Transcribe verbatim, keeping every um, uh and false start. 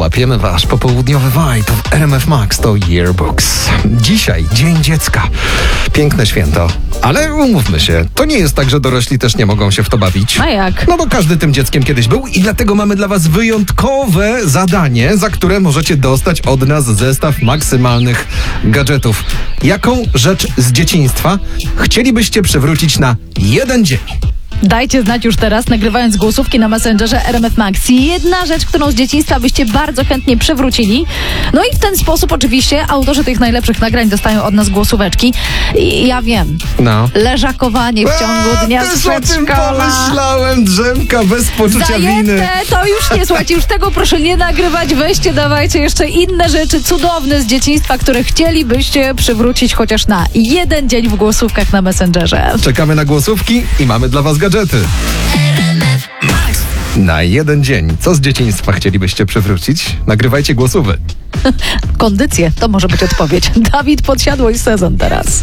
Łapiemy wasz popołudniowy vibe w R M F Max, to Yearbooks. Dzisiaj Dzień Dziecka. Piękne święto. Ale umówmy się, to nie jest tak, że dorośli też nie mogą się w to bawić. A jak? No bo każdy tym dzieckiem kiedyś był i dlatego mamy dla was wyjątkowe zadanie, za które możecie dostać od nas zestaw maksymalnych gadżetów. Jaką rzecz z dzieciństwa chcielibyście przywrócić na jeden dzień? Dajcie znać już teraz, nagrywając głosówki na Messengerze R M F Max. Jedna rzecz, którą z dzieciństwa byście bardzo chętnie przywrócili. No i w ten sposób oczywiście autorzy tych najlepszych nagrań dostają od nas głosóweczki. I ja wiem, No. leżakowanie w ciągu dnia z Też o tym przedszkola. pomyślałem, drzemka bez poczucia Zajęte, winy. to już nie, słuchajcie, już tego proszę nie nagrywać, weźcie, dawajcie jeszcze inne rzeczy cudowne z dzieciństwa, które chcielibyście przywrócić chociaż na jeden dzień w głosówkach na Messengerze. Czekamy na głosówki i mamy dla was gadżety. Na jeden dzień. Co z dzieciństwa chcielibyście przywrócić? Nagrywajcie głosówy. Kondycję, to może być odpowiedź. Dawid Podsiadło i Sezon teraz.